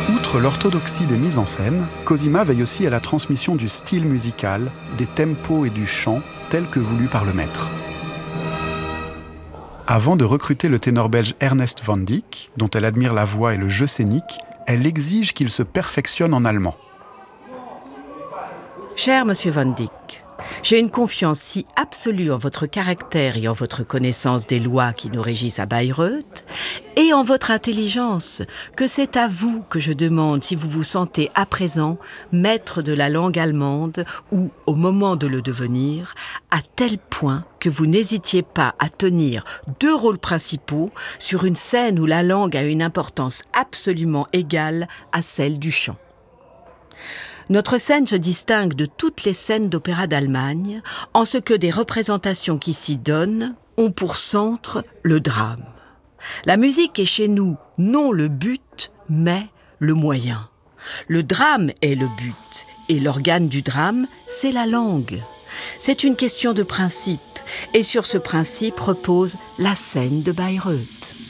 Outre l'orthodoxie des mises en scène, Cosima veille aussi à la transmission du style musical, des tempos et du chant tels que voulus par le maître. Avant de recruter le ténor belge Ernest van Dijk, dont elle admire la voix et le jeu scénique, elle exige qu'il se perfectionne en allemand. Cher Monsieur van Dijk, j'ai une confiance si absolue en votre caractère et en votre connaissance des lois qui nous régissent à Bayreuth et en votre intelligence que c'est à vous que je demande si vous vous sentez à présent maître de la langue allemande ou, au moment de le devenir, à tel point que vous n'hésitiez pas à tenir 2 rôles principaux sur une scène où la langue a une importance absolument égale à celle du chant. Notre scène se distingue de toutes les scènes d'opéra d'Allemagne en ce que des représentations qui s'y donnent ont pour centre le drame. La musique est chez nous non le but, mais le moyen. Le drame est le but et l'organe du drame, c'est la langue. C'est une question de principe et sur ce principe repose la scène de Bayreuth.